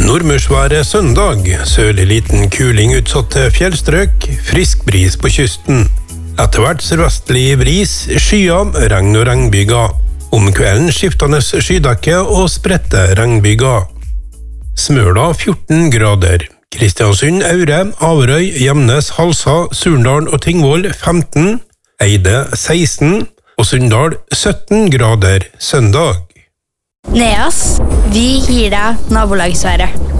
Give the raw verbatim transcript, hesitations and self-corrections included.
Nordmørsværet søndag, sørlig liten kuling utsatt til fjellstrøk, frisk bris på kysten. Etter hvert sørvestlig bris, skyer, regn og regnbyger. Om kvelden skiftende skydekke og spredte regnbyger. Smøla fjorten grader. Kristiansund, Aure, Averøy, Gjemnes, Halsa, Surndal og Tingvoll femten. Eide seksten. Og Sunndal sytten grader søndag. Neas, vi gir deg nabolagsværet.